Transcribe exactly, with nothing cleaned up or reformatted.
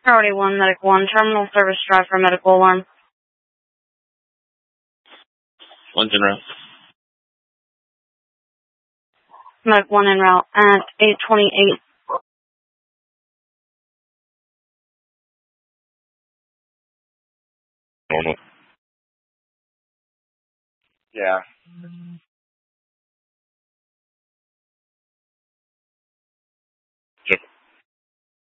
Priority one, Medic one, terminal service drive for medical alarm. One's en route. Medic one en route at eight twenty-eight. Normal. Yeah.